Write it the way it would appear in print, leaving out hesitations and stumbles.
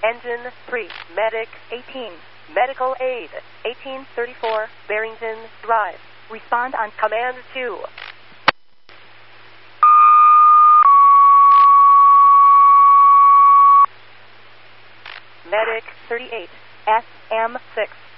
Engine 3, Medic 18, Medical Aid 1834, Barrington Drive. Respond on Command 2. Medic 38, SM6.